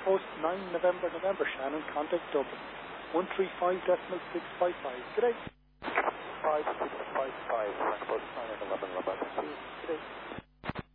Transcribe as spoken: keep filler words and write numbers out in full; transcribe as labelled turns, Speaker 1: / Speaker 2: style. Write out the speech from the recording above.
Speaker 1: Post nine November November Shannon, contact Dublin. one three five decimal six five five. Good day.
Speaker 2: five six five five, Frank Post nine eleven November.
Speaker 1: Good day.